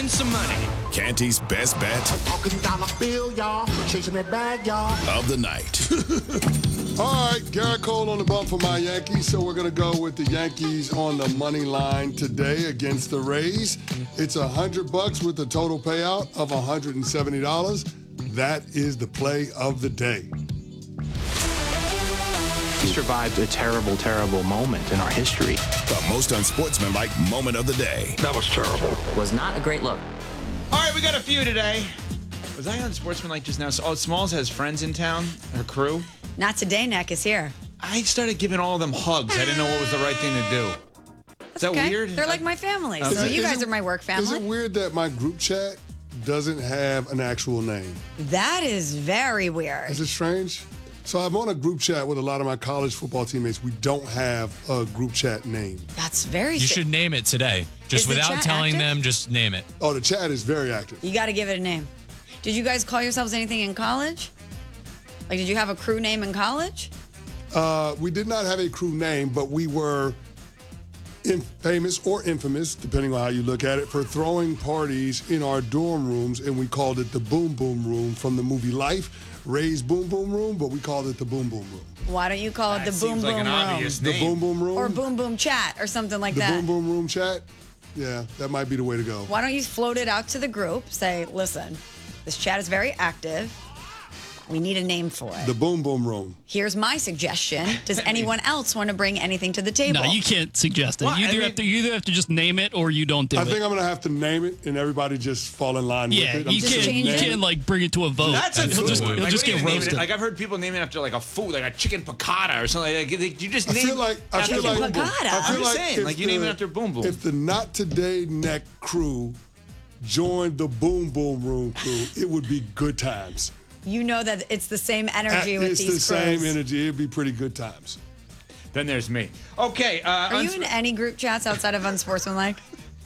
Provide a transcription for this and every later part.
win some money. Canty's best bet Talking dollar bill, y'all. Chasing that bag, y'all. of the night. All right, Garrett Cole on the bump for my Yankees, so we're going to go with the Yankees on the money line today against the Rays. It's $100 with a total payout of $170. That is the play of the day. We survived a terrible, terrible moment in our history. The most unsportsmanlike moment of the day. That was terrible. Was not a great look. All right, we got a few today. Was I on Sportsmanlike just now? Oh, Smalls has friends in town, her crew. Not today, Neck is here. I started giving all of them hugs. I didn't know what was the right thing to do. Is that Okay. weird? They're like my family. Okay. So you Is guys it- are my work Is family. it weird that my group chat doesn't have an actual name? That is very weird. Is it strange? So I'm on a group chat with a lot of my college football teammates. We don't have a group chat name. That's very You should name it today. Just Is the without chat telling active? them, just name it. Oh, the chat is very active. You got to give it a name. Did you guys call yourselves anything in college? Like, did you have a crew name in college? We did not have a crew name, but we were famous or infamous, depending on how you look at it, for throwing parties in our dorm rooms, and we called it the Boom Boom Room from the movie Life. Ray's Boom Boom Room, but we called it the Boom Boom Room. Why don't you call it That the Boom seems like Boom an Room? obvious The name. Boom Boom Room? Or Boom Boom Chat or something like the that. Boom Boom Room chat? Yeah, that might be the way to go. Why don't you float it out to the group? Say, listen, this chat is very active. We need a name for it. The Boom Boom Room. Here's my suggestion. Does anyone else want to bring anything to the table? No, you can't suggest it. Well, you, I either mean- have to, you either have to just name it or you don't do I it. think I'm going to have to name it, and everybody just fall in line yeah, with it. you just can't. change You it. can't like bring it to a vote. That's a He'll good just- one. he'll Like, just what do get you name it? roasted. Like I've heard people name it after like a food, like a chicken piccata or something. Like, you just I name. feel like Chicken piccata. I'm just saying, if like, you name it after Boom Boom. If the Not Today Neck crew joined the Boom Boom Room crew, it would be good times. You know that it's the same energy with It's these the crews. same energy. It'd be pretty good times. Then there's me. Okay. Are you in any group chats outside of Unsportsmanlike?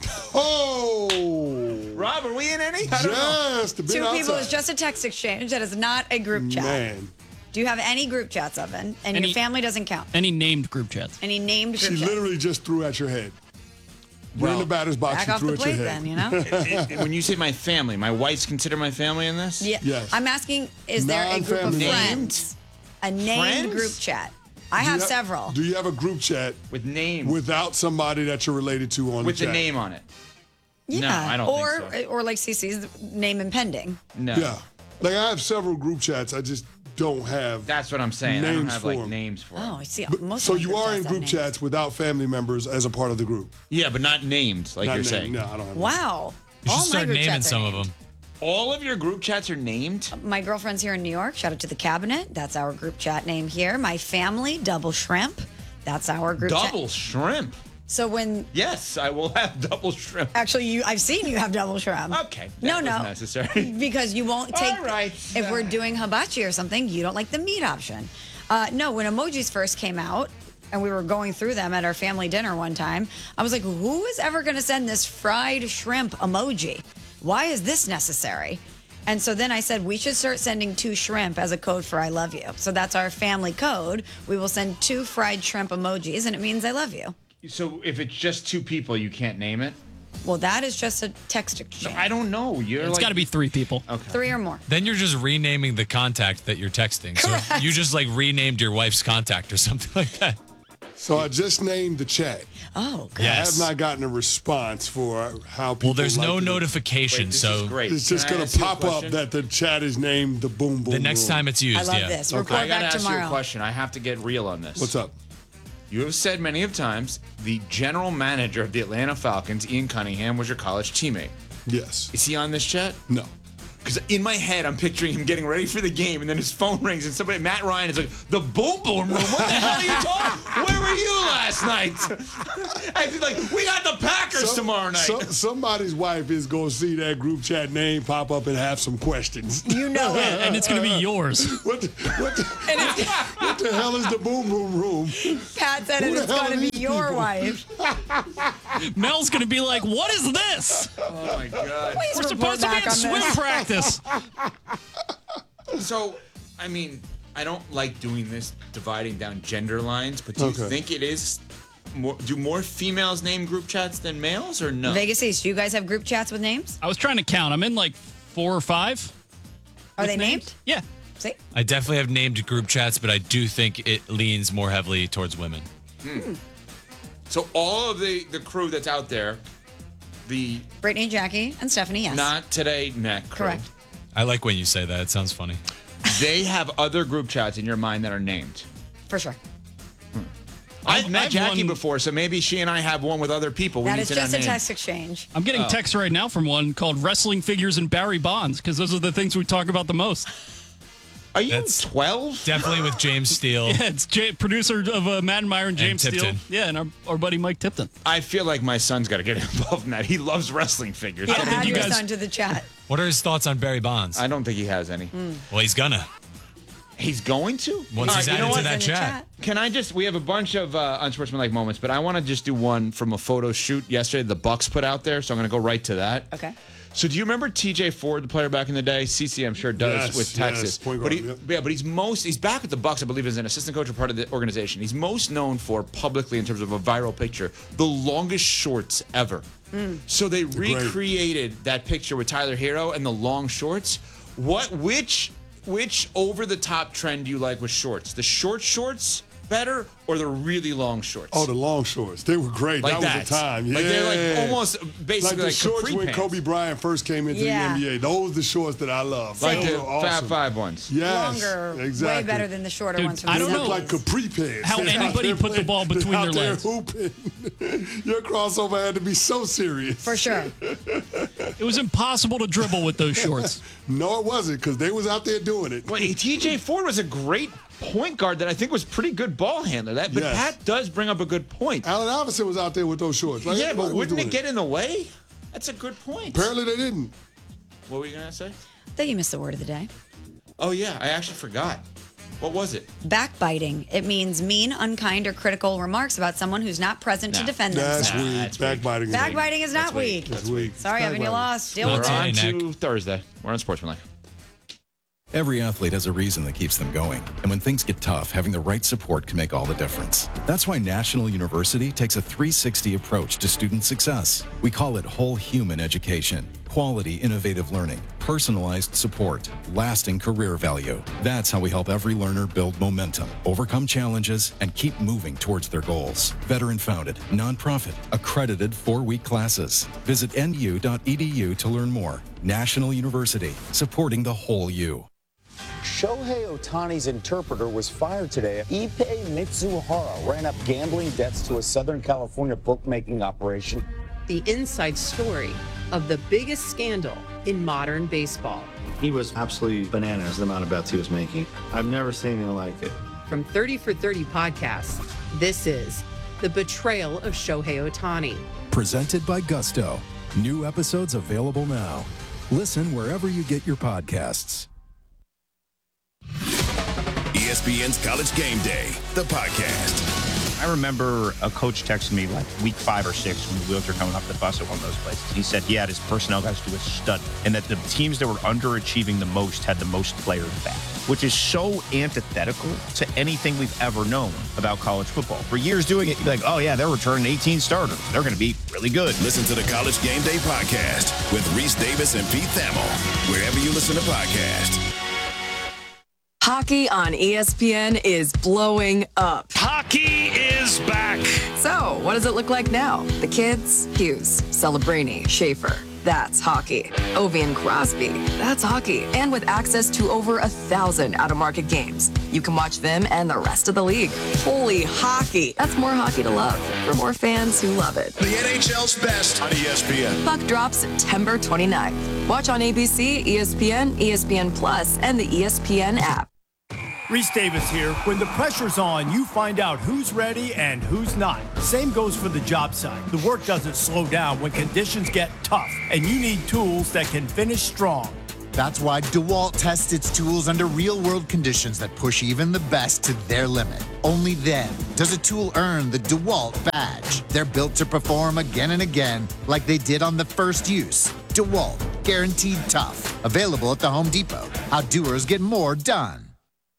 Oh, Rob, are we in any? I don't know. yes, the big Two people outside. is just a text exchange. That is not a group chat. Man, Do you have any group chats, Evan? And Any- your family doesn't count. Any named group chats. Any named she group chats? literally just threw at your head. You're in Well, the batter's box. Back She off threw the at your plate head. then, you know? When you say my family, my wife's considered my family in this? Yeah. Yes. I'm asking, is there a group of Non-family friends? A named Friends? group chat. I Do you have several. Do you have a group chat With name. without somebody that you're related to on with the the chat? name on it. Yeah. No, I don't or, think so. Or like CC's name impending. No. Yeah, like I have several group chats. I just don't have. That's what I'm saying. I don't Names have for like 'em. names for 'em. Oh, I see. But- Most so of my you are in have group names. chats without family members as a part of the group. Yeah, but not named, like Not you're named. saying. No, I don't have. Wow. You All should my start group naming chats are some of named. them. All of your group chats are named? My girlfriend's here in New York. Shout out to the cabinet. That's our group chat name here. My family, Double Shrimp. That's our group chat. Double shrimp. So when Yes, I will have double shrimp. actually I've seen you have double shrimp. Okay. No, that was no. necessary. Because you won't take. All right. If we're doing hibachi or something, you don't like the meat option. No, when emojis first came out, and we were going through them at our family dinner one time, I was like, who is ever going to send this fried shrimp emoji? Why is this necessary? And so then I said, we should start sending 2 shrimp as a code for I love you. So that's our family code. We will send 2 fried shrimp emojis, and it means I love you. So if it's just 2 people, you can't name it? Well, that is just a text exchange. I don't know. You're It's like, got to be 3 people. Okay. 3 or more. Then you're just renaming the contact that you're texting. Correct. So you just like renamed your wife's contact or something like that. So I just named the chat. Oh, good. I have Yes. not gotten a response for how people. Well, there's like no it. notification, Wait, this so is great. It's just Can I going ask to you a pop up question? that the chat is named the Boom Boom. the next Room. time it's used, I love yeah. this. Okay. Report I got to back ask tomorrow. you a question. I have to get real on this. What's up? You have said many of times the general manager of the Atlanta Falcons, Ian Cunningham, was your college teammate. Yes. Is he on this chat? No. Because in my head, I'm picturing him getting ready for the game, and then his phone rings, and somebody, Matt Ryan, is like, the Boom Boom Room? What the hell are you talking? Where were you last night? I feel like, we got the Packers tomorrow night. Somebody's wife is going to see that group chat name pop up and have some questions. You know it. And it's going to be yours. What the hell is the Boom Boom Room? Pat said Who the it's hell going are to be these your people? wife. Mel's going to be like, what is this? Oh, my God. Please We're report supposed to be back in on swim this. practice. So, I mean, I don't like doing this, dividing down gender lines, but do you Okay. think it is do more females name group chats than males or no? Vegas East, do you guys have group chats with names? I was trying to count. I'm in like 4 or 5. Are they with names. named? Yeah. See? I definitely have named group chats, but I do think it leans more heavily towards women. So all of the crew that's out there, the Brittany, Jackie, and Stephanie, yes. Not Today Net crew, Correct. I like when you say that. It sounds funny. they have other group chats in your mind that are named. For sure. I've met I've Jackie one- before, so maybe she and I have one with other people. That we is need to just not a name. text exchange. I'm getting texts right now from one called Wrestling Figures and Barry Bonds because those are the things we talk about the most. Are you That's 12? Definitely with James Steele. Yeah, it's producer of Madden Meyer and James Steele. Tipton. Yeah, and our buddy Mike Tipton. I feel like my son's got to get involved in that. He loves wrestling figures. Yeah, don't think add you your guys- son to the chat. What are his thoughts on Barry Bonds? I don't think he has any. Well, he's gonna. He's going to? Once All he's right, you know added to what? that In the chat. Can I just? We have a bunch of unsportsmanlike moments, but I want to just do one from a photo shoot yesterday the Bucks put out there. So I'm going to go right to that. Okay. So do you remember T.J. Ford, the player back in the day? CC, I'm sure does Yes, with Texas. yes, point But guard, but he's back with the Bucks, I believe, as an assistant coach or part of the organization. He's most known for publicly in terms of a viral picture, the longest shorts ever. So they recreated that picture with Tyler Hero and the long shorts. Which over the top trend do you like with shorts? The short shorts better or the really long shorts? Oh, the long shorts. They were great. Like that was the time. Yeah. Like they're like almost basically the like shorts capri when pants. Kobe Bryant first came into Yeah. the NBA. Those are the shorts that I love. Like Those the are awesome. Fab Five ones. Yes, Longer, exactly. way better than the shorter Dude, ones from I the don't They know. look like capri pants. How They're out anybody there put the ball playing- between out their there legs. Hooping. Your crossover had to be so serious. For sure. It was impossible to dribble with those shorts. No, it wasn't, because they was out there doing it. Well, T.J. Ford was a great point guard that I think was pretty good ball handler. But Yes. Pat does bring up a good point. Allen Iverson was out there with those shorts. Right? Yeah, Everybody but was wouldn't doing it get in the way? That's a good point. Apparently they didn't. What were you gonna say? Then you missed the word of the day. Oh yeah, I actually forgot. What was it? Backbiting. It means mean, unkind, or critical remarks about someone who's not present to Nah. defend That's themselves. weak. that's weak. Backbiting. is Backbiting is not weak. That's weak. Sorry, Evan, you Backbiting. lost. Deal Not with We're it. today, on Nick. to Thursday. We're on Sportsmanlike. Every athlete has a reason that keeps them going. And when things get tough, having the right support can make all the difference. That's why National University takes a 360 approach to student success. We call it whole human education. Quality, innovative learning, personalized support, lasting career value. That's how we help every learner build momentum, overcome challenges, and keep moving towards their goals. Veteran-founded, nonprofit, accredited 4-week classes. Visit nu.edu to learn more. National University, supporting the whole you. Shohei Ohtani's interpreter was fired today. Ippei Mitsuhara ran up gambling debts to a Southern California bookmaking operation. The inside story of the biggest scandal in modern baseball. He was absolutely bananas, the amount of bets he was making. I've never seen anything like it. From 30 for 30 podcasts, this is The Betrayal of Shohei Ohtani. Presented by Gusto. New episodes available now. Listen wherever you get your podcasts. ESPN's College Game Day, the podcast. I remember a coach texted me like week 5 or 6 when the Wheels were coming off the bus at one of those places. He said he had his personnel guys do a study and that the teams that were underachieving the most had the most players back, which is so antithetical to anything we've ever known about college football. For years doing it, you'd be like, oh yeah, they're returning 18 starters. They're going to be really good. Listen to the College Game Day podcast with Reese Davis and Pete Thamel, wherever you listen to podcasts. Hockey on ESPN is blowing up. Hockey is back. So, what does it look like now? The kids? Hughes, Celebrini, Schaefer. That's hockey. Ovi and Crosby. That's hockey. And with access to over 1,000 out-of-market games, you can watch them and the rest of the league. Holy hockey. That's more hockey to love for more fans who love it. The NHL's best on ESPN. Puck drops September 29th. Watch on ABC, ESPN, ESPN Plus, and the ESPN app. Reese Davis here. When the pressure's on, you find out who's ready and who's not. Same goes for the job site. The work doesn't slow down when conditions get tough, and you need tools that can finish strong. That's why DeWalt tests its tools under real-world conditions that push even the best to their limit. Only then does a tool earn the DeWalt badge. They're built to perform again and again, like they did on the first use. DeWalt, guaranteed tough. Available at the Home Depot. How doers get more done.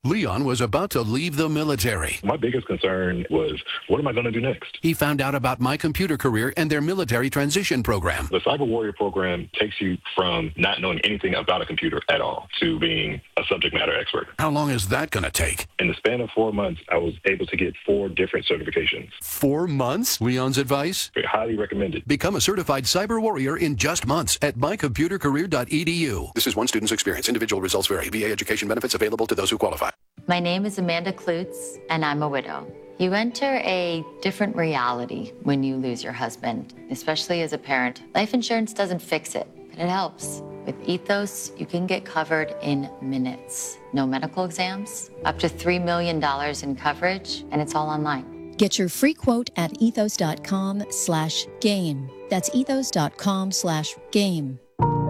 Leon was about to leave the military. My biggest concern was, what am I going to do next? He found out about My Computer Career and their military transition program. The Cyber Warrior program takes you from not knowing anything about a computer at all to being a subject matter expert. How long is that going to take? In the span of 4 months, I was able to get 4 different certifications. 4 months? Leon's advice? Highly recommended. Become a certified cyber warrior in just months at mycomputercareer.edu. This is one student's experience. Individual results vary. VA education benefits available to those who qualify. My name is Amanda Klutz, and I'm a widow. You enter a different reality when you lose your husband, especially as a parent. Life insurance doesn't fix it, but it helps. With Ethos, you can get covered in minutes. No medical exams, up to $3 million in coverage, and it's all online. Get your free quote at ethos.com/game. That's ethos.com/game.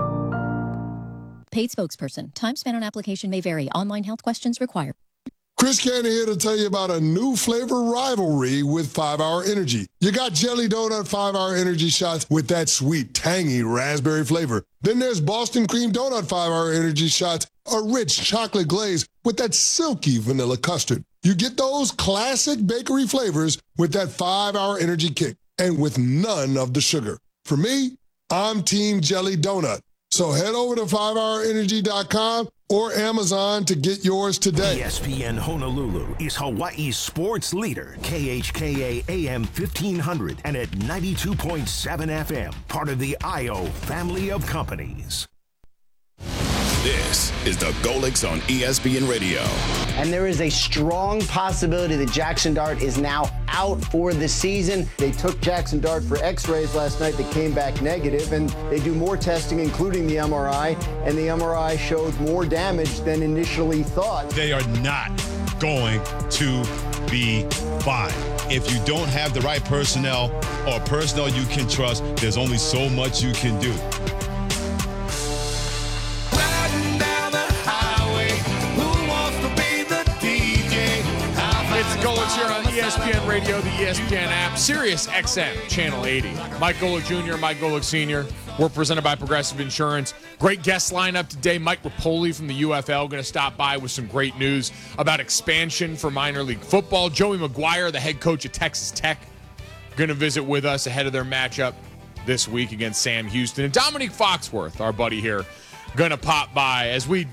Paid spokesperson. Time spent on application may vary. Online health questions required. Chris Cannon here to tell you about a new flavor rivalry with 5-Hour Energy. You got Jelly Donut 5-Hour Energy shots with that sweet, tangy raspberry flavor. Then there's Boston Cream Donut 5-Hour Energy shots, a rich chocolate glaze with that silky vanilla custard. You get those classic bakery flavors with that 5-Hour Energy kick and with none of the sugar. For me, I'm Team Jelly Donut. So head over to 5hourenergy.com or Amazon to get yours today. ESPN Honolulu is Hawaii's sports leader, KHKA AM 1500 and at 92.7 FM, part of the IO family of companies. This is the Golix on ESPN Radio. And there is a strong possibility that Jackson Dart is now out for the season. They took Jackson Dart for x-rays last night that came back negative, and they do more testing, including the MRI, and the MRI showed more damage than initially thought. They are not going to be fine. If you don't have the right personnel or personnel you can trust, there's only so much you can do. It's Golix here on ESPN Radio, the ESPN app, Sirius XM, Channel 80. Mike Golick Jr., Mike Golick Sr. We're presented by Progressive Insurance. Great guest lineup today. Mike Rapoli from the UFL going to stop by with some great news about expansion for minor league football. Joey McGuire, the head coach at Texas Tech, going to visit with us ahead of their matchup this week against Sam Houston. And Dominique Foxworth, our buddy here, going to pop by as we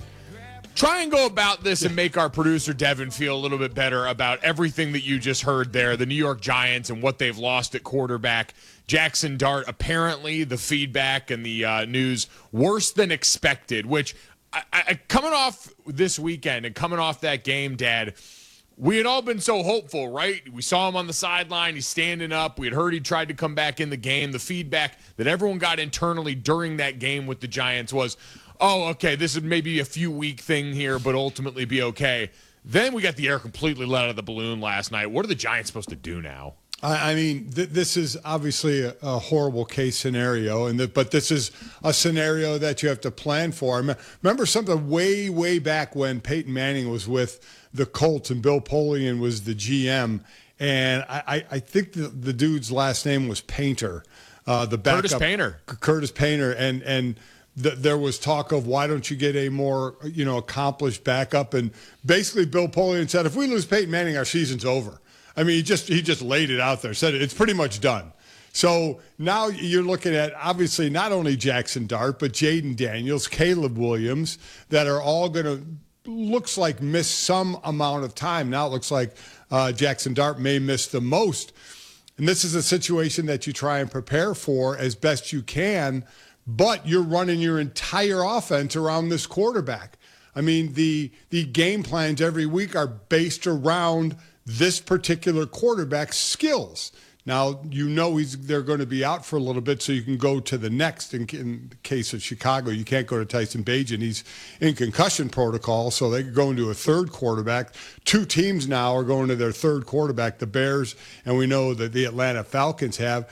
try and go about this and make our producer Devin feel a little bit better about everything that you just heard there, the New York Giants and what they've lost at quarterback. Jackson Dart, apparently the feedback and the news worse than expected, which coming off this weekend and coming off that game, Dad, we had all been so hopeful, right? We saw him on the sideline. He's standing up. We had heard he tried to come back in the game. The feedback that everyone got internally during that game with the Giants was, oh, okay, this is maybe a few week thing here, but ultimately be okay. Then we got the air completely let out of the balloon last night. What are the Giants supposed to do now? I mean, this is obviously a horrible case scenario, but this is a scenario that you have to plan for. Remember something way back when Peyton Manning was with the Colts and Bill Polian was the GM, and I think the dude's last name was Painter, the backup. Curtis Painter, and there was talk of why don't you get a more accomplished backup, and basically Bill Polian said if we lose Peyton Manning, our season's over. I mean, he just laid it out there, said it's pretty much done. So now you're looking at, obviously, not only Jackson Dart, but Jaden Daniels, Caleb Williams, that are all going to, looks like, miss some amount of time. Now it looks like Jackson Dart may miss the most. And this is a situation that you try and prepare for as best you can, but you're running your entire offense around this quarterback. I mean, the game plans every week are based around this particular quarterback's skills. Now, they're going to be out for a little bit, so you can go to the next. In the case of Chicago, you can't go to Tyson Bagent. He's in concussion protocol, so they could go into a third quarterback. Two teams now are going to their third quarterback, the Bears, and we know that the Atlanta Falcons have.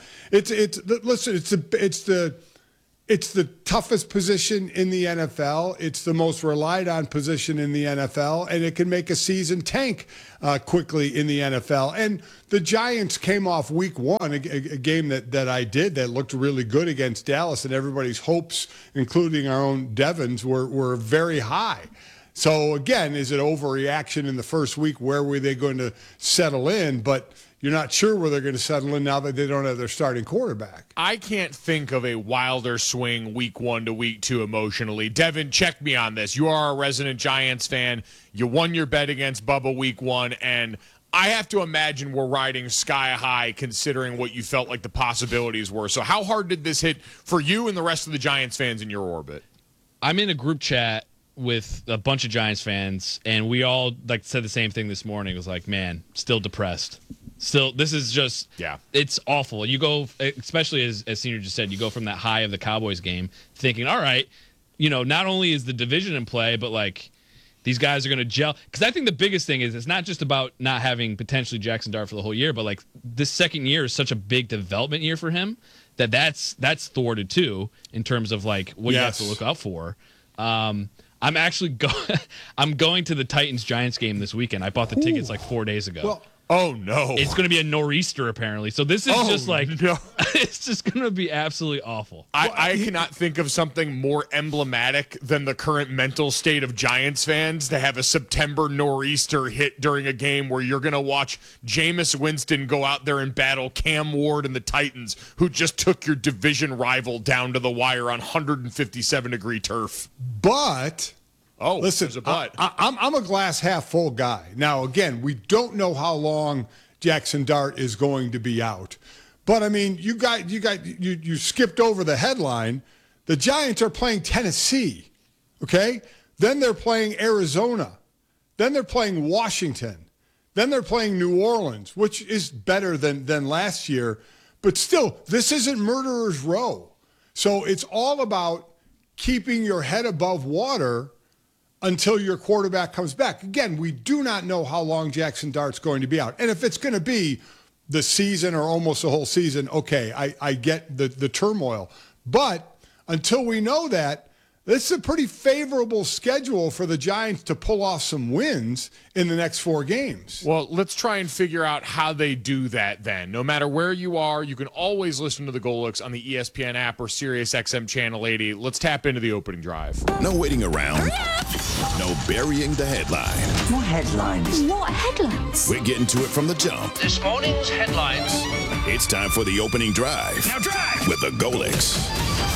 It's the toughest position in the NFL. It's the most relied on position in the NFL, and it can make a season tank quickly in the NFL. And the Giants came off week one, a game that I did that looked really good against Dallas, and everybody's hopes, including our own Devon's, were very high. So, again, is it overreaction in the first week? Where were they going to settle in? But you're not sure where they're going to settle in now that they don't have their starting quarterback. I can't think of a wilder swing week 1 to week 2 emotionally. Devin, check me on this. You are a resident Giants fan. You won your bet against Bubba week 1, and I have to imagine we're riding sky high considering what you felt like the possibilities were. So how hard did this hit for you and the rest of the Giants fans in your orbit? I'm in a group chat with a bunch of Giants fans, and we all said the same thing this morning. It was like, man, still depressed. Still, this is just, it's awful. You go, especially as Senior just said, you go from that high of the Cowboys game thinking, all right, not only is the division in play, but these guys are going to gel. Because I think the biggest thing is it's not just about not having potentially Jackson Dart for the whole year, but this second year is such a big development year for him that's thwarted too in terms of what you have to look out for. I'm actually I'm going to the Titans-Giants game this weekend. I bought the tickets 4 days ago. Well, oh, no. It's going to be a nor'easter, apparently. So this is no. It's just going to be absolutely awful. I cannot think of something more emblematic than the current mental state of Giants fans to have a September nor'easter hit during a game where you're going to watch Jameis Winston go out there and battle Cam Ward and the Titans, who just took your division rival down to the wire on 157-degree turf. But... Oh, listen, I'm a glass half full guy. Now, again, we don't know how long Jackson Dart is going to be out. But I mean, you skipped over the headline. The Giants are playing Tennessee, okay? Then they're playing Arizona. Then they're playing Washington. Then they're playing New Orleans, which is better than last year. But still, this isn't Murderer's Row. So it's all about keeping your head above water until your quarterback comes back. Again, we do not know how long Jackson Dart's going to be out. And if it's going to be the season or almost the whole season, okay, I get the turmoil. But until we know that, this is a pretty favorable schedule for the Giants to pull off some wins in the next 4 games. Well, let's try and figure out how they do that then. No matter where you are, you can always listen to the Golix on the ESPN app or Sirius XM Channel 80. Let's tap into the opening drive. No waiting around. No burying the headline. More headlines. What headlines? We're getting to it from the jump. This morning's headlines. It's time for the opening drive. Now drive! With the Golix.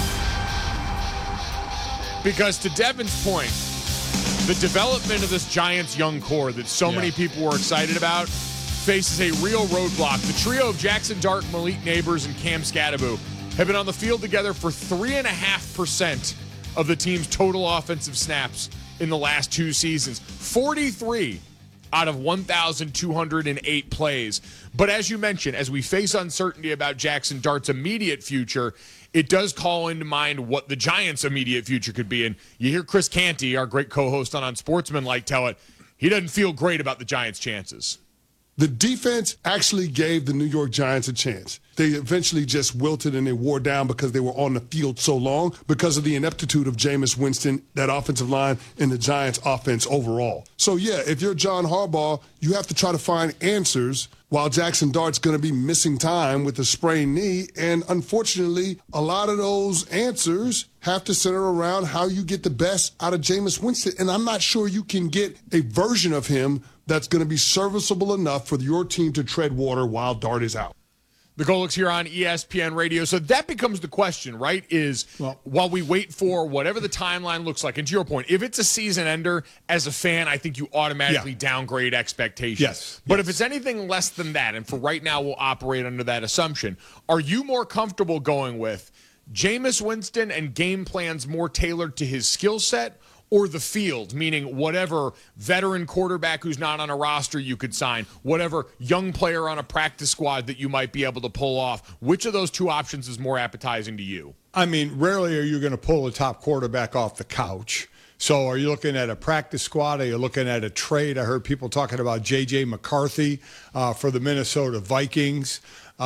Because to Devin's point, the development of this Giants young core that so many people were excited about faces a real roadblock. The trio of Jackson Dart, Malik Neighbors, and Cam Scatterbo have been on the field together for 3.5% of the team's total offensive snaps in the last 2 seasons. 43 out of 1,208 plays. But as you mentioned, as we face uncertainty about Jackson Dart's immediate future, it does call into mind what the Giants' immediate future could be. And you hear Chris Canty, our great co-host on Unsportsmanlike, tell it, he doesn't feel great about the Giants' chances. The defense actually gave the New York Giants a chance. They eventually just wilted and they wore down because they were on the field so long because of the ineptitude of Jameis Winston, that offensive line, and the Giants' offense overall. So, yeah, if you're John Harbaugh, you have to try to find answers while Jackson Dart's going to be missing time with a sprained knee. And unfortunately, a lot of those answers have to center around how you get the best out of Jameis Winston. And I'm not sure you can get a version of him that's going to be serviceable enough for your team to tread water while Dart is out. The Golix here on ESPN Radio. So that becomes the question, right? While we wait for whatever the timeline looks like, and to your point, if it's a season ender, as a fan, I think you automatically downgrade expectations. Yes. But if it's anything less than that, and for right now we'll operate under that assumption, are you more comfortable going with Jameis Winston and game plans more tailored to his skill set, or the field, meaning whatever veteran quarterback who's not on a roster you could sign, whatever young player on a practice squad that you might be able to pull off? Which of those two options is more appetizing to you? I mean, rarely are you going to pull a top quarterback off the couch. So are you looking at a practice squad? Are you looking at a trade? I heard people talking about J.J. McCarthy for the Minnesota Vikings.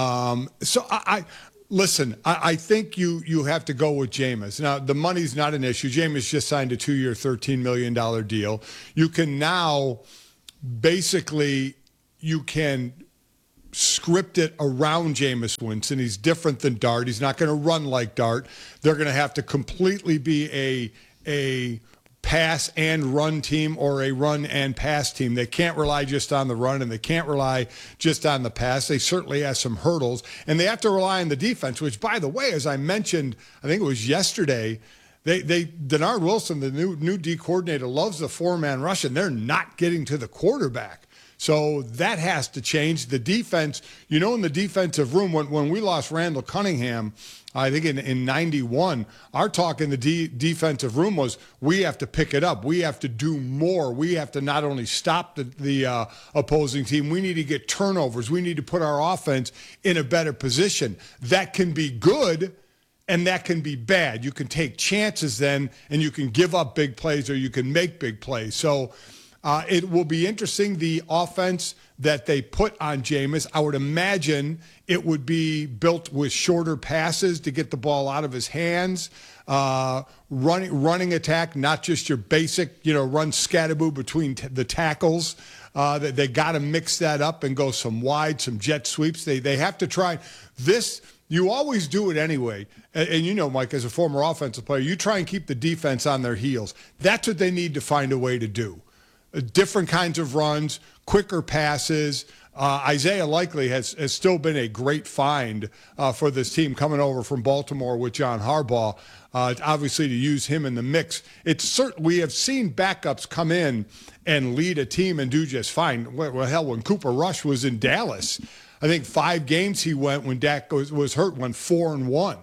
Listen, I think you have to go with Jameis. Now, the money's not an issue. Jameis just signed a 2-year, $13 million deal. You can now you can script it around Jameis Winston. He's different than Dart. He's not going to run like Dart. They're going to have to completely be a pass and run team or a run and pass team. They can't rely just on the run, and they can't rely just on the pass. They certainly have some hurdles, and they have to rely on the defense, which, by the way, as I mentioned, I think it was yesterday, Denard Wilson, the new D coordinator, loves the four-man rush, and they're not getting to the quarterback. So that has to change. The defense, in the defensive room, when we lost Randall Cunningham, I think in 91, our talk in the defensive room was we have to pick it up. We have to do more. We have to not only stop the opposing team, we need to get turnovers. We need to put our offense in a better position. That can be good, and that can be bad. You can take chances then, and you can give up big plays, or you can make big plays. So it will be interesting, the offense that they put on Jameis. I would imagine it would be built with shorter passes to get the ball out of his hands, running attack, not just your basic, run scatterboo between the tackles. They got to mix that up and go some wide, some jet sweeps. They have to try this. You always do it anyway. And Mike, as a former offensive player, you try and keep the defense on their heels. That's what they need to find a way to do. Different kinds of runs, quicker passes. Isaiah Likely has still been a great find for this team coming over from Baltimore with John Harbaugh. Obviously, to use him in the mix. We have seen backups come in and lead a team and do just fine. Well, hell, when Cooper Rush was in Dallas, I think 5 games he went when Dak was hurt, went 4-1.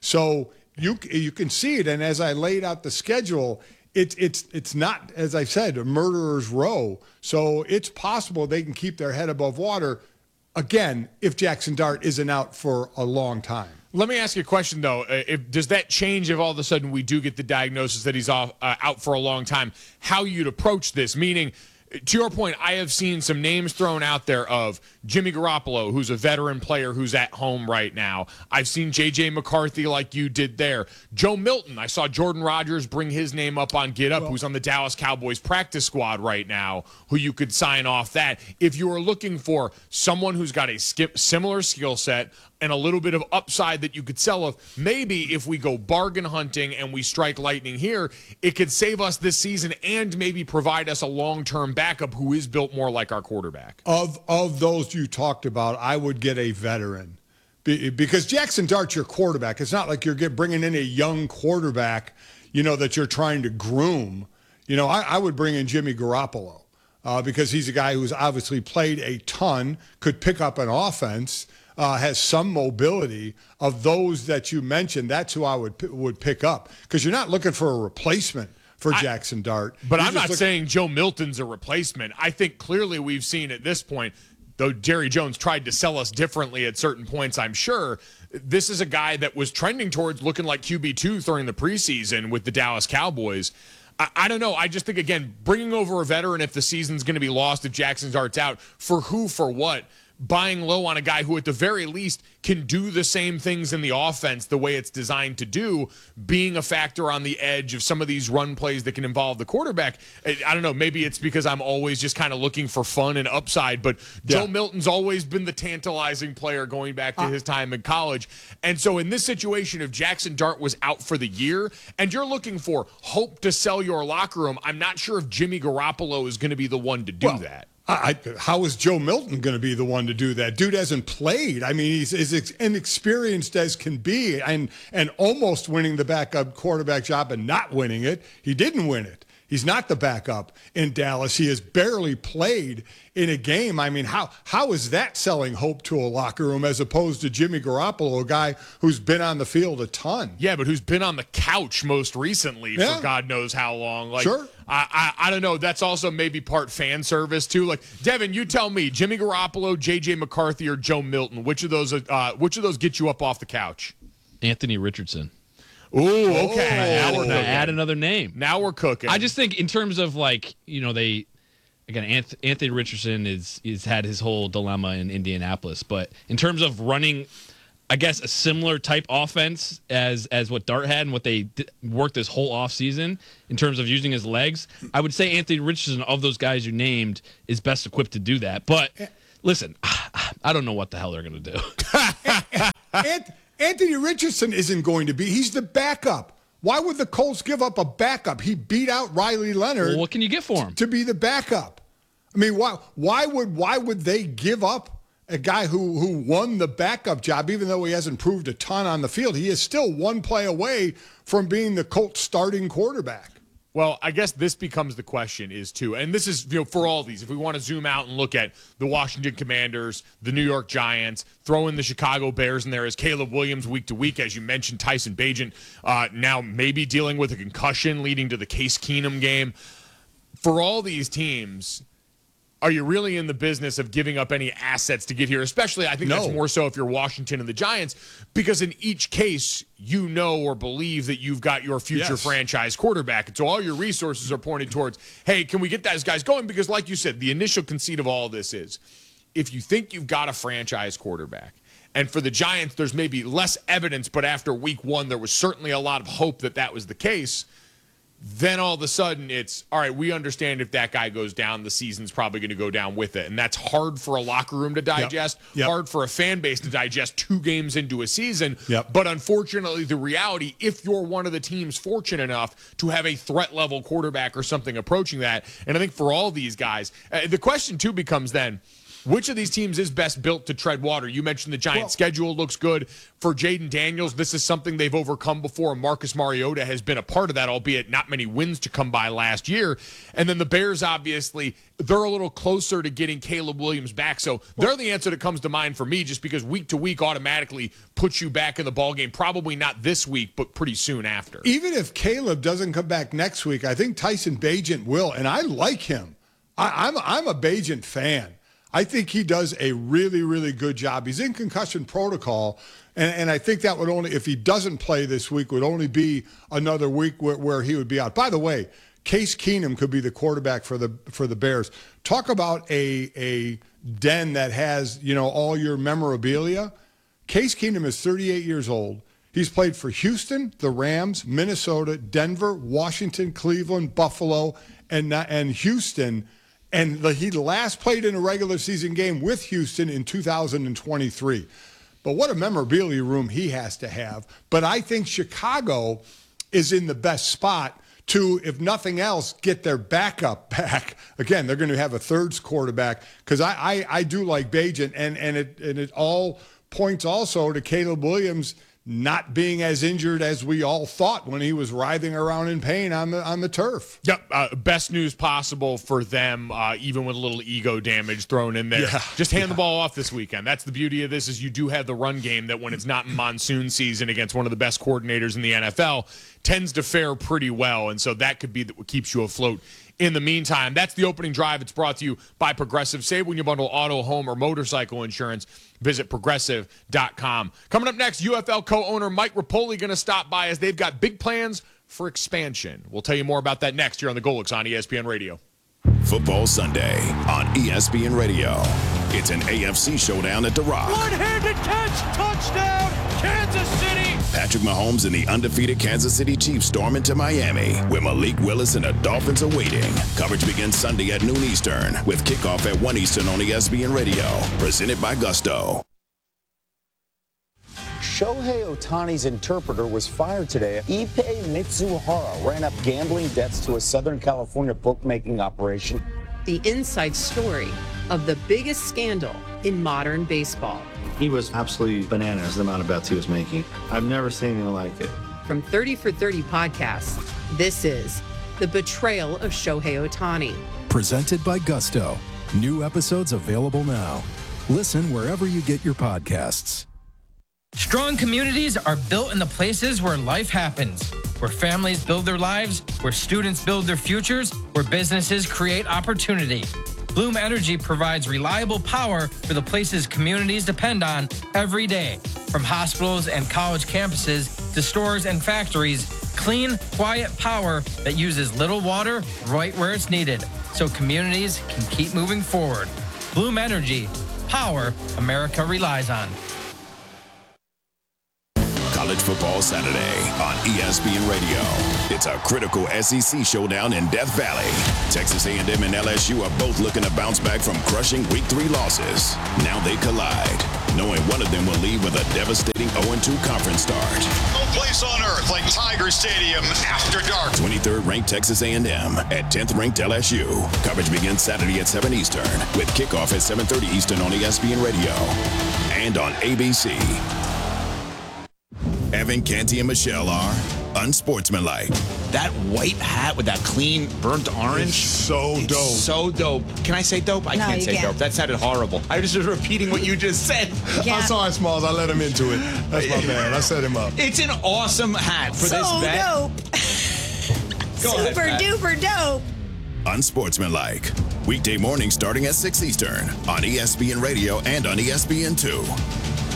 So you can see it. And as I laid out the schedule, it's not, as I said, a murderer's row. So it's possible they can keep their head above water, again, if Jackson Dart isn't out for a long time. Let me ask you a question, though. Does that change if all of a sudden we do get the diagnosis that he's out for a long time, how you'd approach this? Meaning, to your point, I have seen some names thrown out there of Jimmy Garoppolo, who's a veteran player who's at home right now. I've seen J.J. McCarthy like you did there. Joe Milton, I saw Jordan Rodgers bring his name up on Get Up, who's on the Dallas Cowboys practice squad right now, who you could sign off that. If you are looking for someone who's got a similar skill set and a little bit of upside that you could sell of, maybe if we go bargain hunting and we strike lightning here, it could save us this season and maybe provide us a long-term backup who is built more like our quarterback. Of those you talked about, I would get a veteran because Jackson Dart's your quarterback. It's not like you're bringing in a young quarterback, that you're trying to groom. I would bring in Jimmy Garoppolo because he's a guy who's obviously played a ton, could pick up an offense, has some mobility. Of those that you mentioned, that's who I would pick up because you're not looking for a replacement for Jackson Dart. But I'm not saying Joe Milton's a replacement. I think clearly we've seen at this point, though Jerry Jones tried to sell us differently at certain points, I'm sure, this is a guy that was trending towards looking like QB2 during the preseason with the Dallas Cowboys. I don't know. I just think, again, bringing over a veteran if the season's going to be lost, if Jackson Dart's out, for who, for what? Buying low on a guy who at the very least can do the same things in the offense the way it's designed to do, being a factor on the edge of some of these run plays that can involve the quarterback. I don't know, maybe it's because I'm always just kind of looking for fun and upside, but Joe Milton's always been the tantalizing player going back to his time in college. And so in this situation, if Jackson Dart was out for the year and you're looking for hope to sell your locker room, I'm not sure if Jimmy Garoppolo is going to be the one to do that. How is Joe Milton going to be the one to do that? Dude hasn't played. I mean, he's as inexperienced as can be and almost winning the backup quarterback job and not winning it. He didn't win it. He's not the backup in Dallas. He has barely played in a game. I mean, how is that selling hope to a locker room as opposed to Jimmy Garoppolo, a guy who's been on the field a ton? Yeah, but who's been on the couch most recently for God knows how long. Like, sure. I don't know. That's also maybe part fan service, too. Like, Devin, you tell me, Jimmy Garoppolo, J.J. McCarthy, or Joe Milton, which of those get you up off the couch? Anthony Richardson. Ooh, okay. Now we're going to add another name. Now we're cooking. I just think in terms of Anthony Richardson is had his whole dilemma in Indianapolis, but in terms of running, I guess, a similar type offense as what Dart had and what they worked this whole offseason in terms of using his legs, I would say Anthony Richardson, of those guys you named, is best equipped to do that. But listen, I don't know what the hell they're going to do. Anthony Richardson isn't going to be. He's the backup. Why would the Colts give up a backup? He beat out Riley Leonard. Well, what can you get for him? To be the backup. I mean, why would they give up a guy who won the backup job, even though he hasn't proved a ton on the field? He is still one play away from being the Colts starting quarterback. Well, I guess this becomes the question is, too, and this is, for all these, if we want to zoom out and look at the Washington Commanders, the New York Giants, throw in the Chicago Bears in there as Caleb Williams week to week, as you mentioned, Tyson Bagent now maybe dealing with a concussion leading to the Case Keenum game. For all these teams, are you really in the business of giving up any assets to get here? Especially, I think that's more so if you're Washington and the Giants, because in each case, you know or believe that you've got your future franchise quarterback. And so all your resources are pointed towards, hey, can we get those guys going? Because like you said, the initial conceit of all of this is, if you think you've got a franchise quarterback, and for the Giants, there's maybe less evidence, but after week one, there was certainly a lot of hope that that was the case. Then all of a sudden it's, all right, we understand if that guy goes down, the season's probably going to go down with it. And that's hard for a locker room to digest, hard for a fan base to digest 2 games into a season. But unfortunately, the reality, if you're one of the teams fortunate enough to have a threat-level quarterback or something approaching that, and I think for all these guys, the question, too, becomes then, which of these teams is best built to tread water? You mentioned the Giants' schedule looks good. For Jaden Daniels, this is something they've overcome before. Marcus Mariota has been a part of that, albeit not many wins to come by last year. And then the Bears, obviously, they're a little closer to getting Caleb Williams back. So they're the answer that comes to mind for me, just because week to week automatically puts you back in the ballgame. Probably not this week, but pretty soon after. Even if Caleb doesn't come back next week, I think Tyson Bagent will, and I like him. I'm a Bagent fan. I think he does a really, really good job. He's in concussion protocol, and I think that would only, if he doesn't play this week, would only be another week where he would be out. By the way, Case Keenum could be the quarterback for the Bears. Talk about a den that has, all your memorabilia. Case Keenum is 38 years old. He's played for Houston, the Rams, Minnesota, Denver, Washington, Cleveland, Buffalo, and Houston. And he last played in a regular season game with Houston in 2023. But what a memorabilia room he has to have. But I think Chicago is in the best spot to, if nothing else, get their backup back. Again, they're going to have a third quarterback, because I do like Bagent, and it all points also to Caleb Williams not being as injured as we all thought when he was writhing around in pain on the turf. Yep, best news possible for them, even with a little ego damage thrown in there. Just hand the ball off this weekend. That's the beauty of this, is you do have the run game that when it's not in monsoon season against one of the best coordinators in the NFL, tends to fare pretty well, and so that could be what keeps you afloat. In the meantime, that's the opening drive. It's brought to you by Progressive. Save when you bundle auto, home, or motorcycle insurance. Visit Progressive.com. Coming up next, UFL co-owner Mike Rapoli going to stop by, as they've got big plans for expansion. We'll tell you more about that next here on the Golics on ESPN Radio. Football Sunday on ESPN Radio. It's an AFC showdown at The Rock. One-handed catch, touchdown, Kansas City. Patrick Mahomes and the undefeated Kansas City Chiefs storm into Miami, where Malik Willis and the Dolphins are waiting. Coverage begins Sunday at noon Eastern, with kickoff at 1 Eastern on ESPN Radio. Presented by Gusto. Shohei Ohtani's interpreter was fired today. Ippei Mitsuhara ran up gambling debts to a Southern California bookmaking operation. The inside story of the biggest scandal in modern baseball. He was absolutely bananas, the amount of bets he was making. I've never seen anything like it. From 30 for 30 podcasts, this is The Betrayal of Shohei Ohtani. Presented by Gusto. New episodes available now. Listen wherever you get your podcasts. Strong communities are built in the places where life happens, where families build their lives, where students build their futures, where businesses create opportunity. Bloom Energy provides reliable power for the places communities depend on every day. From hospitals and college campuses to stores and factories, clean, quiet power that uses little water right where it's needed, so communities can keep moving forward. Bloom Energy, power America relies on. College Football Saturday on ESPN Radio. It's a critical SEC showdown in Death Valley. Texas A&M and LSU are both looking to bounce back from crushing Week 3 losses. Now they collide. knowing one of them will leave with a devastating 0-2 conference start. No place on earth like Tiger Stadium after dark. 23rd ranked Texas A&M at 10th ranked LSU. Coverage begins Saturday at 7 Eastern with kickoff at 7:30 Eastern on ESPN Radio and on ABC. Evan, Canty, and Michelle are unsportsmanlike. That white hat with that clean burnt orange. It's so dope. So dope. Can I say dope? I can't say dope. That sounded horrible. I was just repeating what you just said. I'm sorry, Smalls. I let him into it. That's my bad. I set him up. It's an awesome hat for this bet. Super duper dope. Unsportsmanlike. Weekday morning starting at 6 Eastern on ESPN Radio and on ESPN2.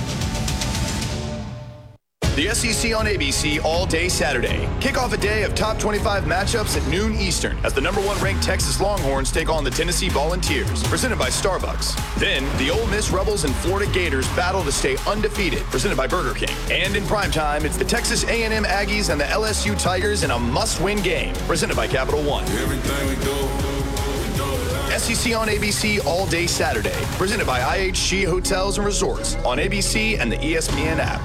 The SEC on ABC all day Saturday. Kick off a day of top 25 matchups at noon Eastern as the #1 ranked Texas Longhorns take on the Tennessee Volunteers, presented by Starbucks. Then, the Ole Miss Rebels and Florida Gators battle to stay undefeated, presented by Burger King. And in primetime, it's the Texas A&M Aggies and the LSU Tigers in a must-win game, presented by Capital One. Everything we do. SEC on ABC all day Saturday, presented by IHG Hotels and Resorts on ABC and the ESPN app.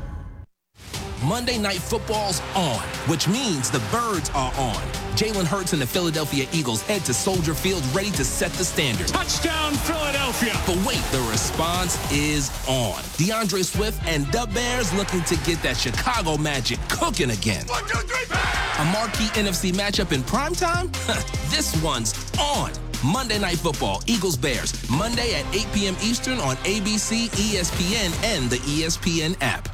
Monday Night Football's on, which means the Birds are on. Jalen Hurts and the Philadelphia Eagles head to Soldier Field ready to set the standard. Touchdown, Philadelphia! But wait, the response is on. DeAndre Swift and the Bears looking to get that Chicago magic cooking again. 1, 2, 3, bang! A marquee NFC matchup in primetime? This one's on. Monday Night Football, Eagles-Bears, Monday at 8 p.m. Eastern on ABC, ESPN, and the ESPN app.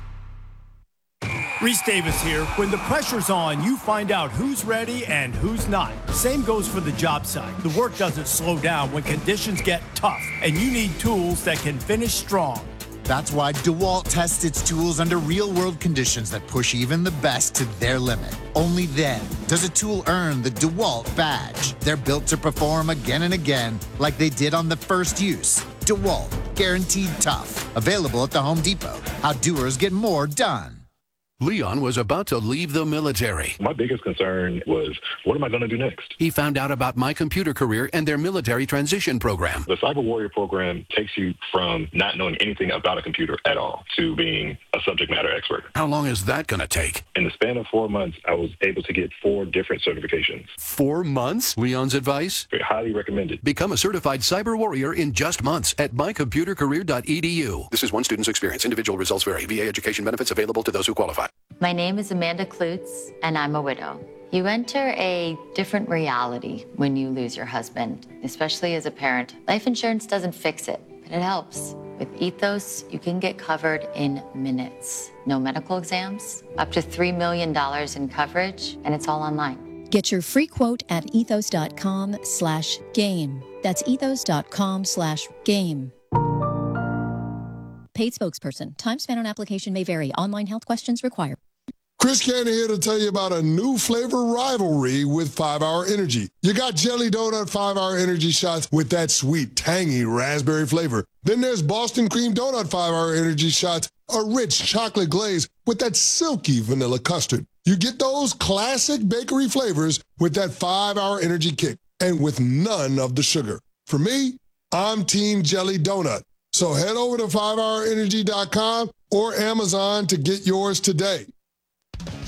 Reese Davis here. When the pressure's on, you find out who's ready and who's not. Same goes for the job site. The work doesn't slow down when conditions get tough, and you need tools that can finish strong. That's why DeWalt tests its tools under real-world conditions that push even the best to their limit. Only then does a tool earn the DeWalt badge. They're built to perform again and again, like they did on the first use. DeWalt, guaranteed tough. Available at the Home Depot. How doers get more done. Leon was about to leave the military. My biggest concern was, what am I going to do next? He found out about My Computer Career and their military transition program. The Cyber Warrior program takes you from not knowing anything about a computer at all to being a subject matter expert. How long is that going to take? In the span of 4 months, I was able to get 4 different certifications. 4 months? Leon's advice? Very highly recommended. Become a certified cyber warrior in just months at mycomputercareer.edu. This is one student's experience. Individual results vary. VA education benefits available to those who qualify. My name is Amanda Klutz, and I'm a widow. You enter a different reality when you lose your husband, especially as a parent. Life insurance doesn't fix it, but it helps. With Ethos, you can get covered in minutes. No medical exams, up to $3 million in coverage, and it's all online. Get your free quote at ethos.com/game. That's ethos.com/game. Paid spokesperson. Time spent on application may vary. Online health questions required. Chris Canty here to tell you about a new flavor rivalry with 5-Hour Energy. You got Jelly Donut 5-Hour Energy shots with that sweet, tangy raspberry flavor. Then there's Boston Cream Donut 5-Hour Energy shots, a rich chocolate glaze with that silky vanilla custard. You get those classic bakery flavors with that 5-Hour Energy kick and with none of the sugar. For me, I'm Team Jelly Donut. So head over to 5hourenergy.com or Amazon to get yours today.